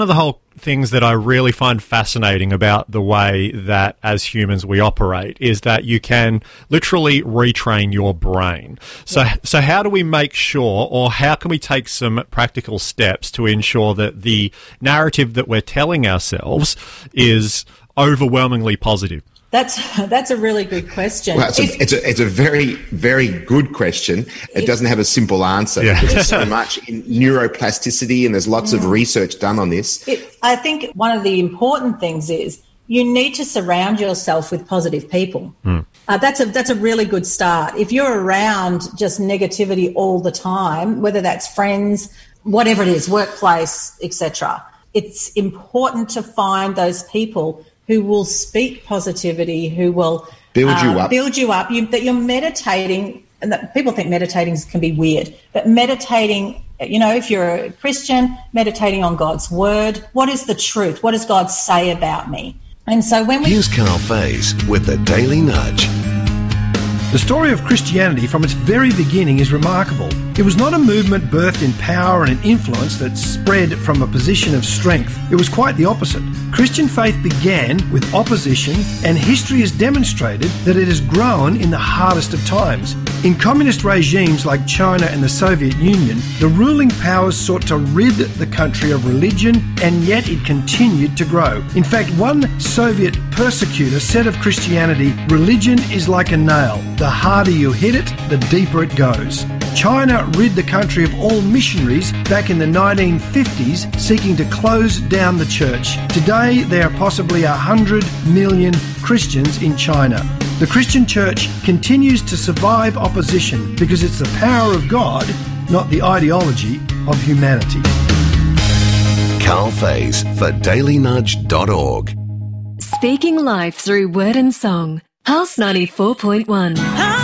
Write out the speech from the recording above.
One of the whole things that I really find fascinating about the way that as humans we operate is that you can literally retrain your brain. So how do we make sure, or how can we take some practical steps to ensure that the narrative that we're telling ourselves is overwhelmingly positive? That's a really good question. Well, it's a very, very good question. It doesn't have a simple answer. Yeah. There's so much in neuroplasticity, and there's lots of research done on this. I think one of the important things is you need to surround yourself with positive people. That's a really good start. If you're around just negativity all the time, whether that's friends, whatever it is, workplace, etc., it's important to find those people who will speak positivity, who will build you up, that you're meditating, and that people think meditating can be weird, but meditating, if you're a Christian, meditating on God's word, what is the truth? What does God say about me? And so here's Carl Faze with the Daily Nudge. The story of Christianity from its very beginning is remarkable. It was not a movement birthed in power and influence that spread from a position of strength. It was quite the opposite. Christian faith began with opposition, and history has demonstrated that it has grown in the hardest of times. In communist regimes like China and the Soviet Union, the ruling powers sought to rid the country of religion, and yet it continued to grow. In fact, one Soviet persecutor said of Christianity, "Religion is like a nail. The harder you hit it, the deeper it goes." China rid the country of all missionaries back in the 1950s, seeking to close down the church. Today, there are possibly 100 million Christians in China. The Christian church continues to survive opposition because it's the power of God, not the ideology of humanity. Carl Faze for dailynudge.org. Speaking life through word and song. Pulse 94.1.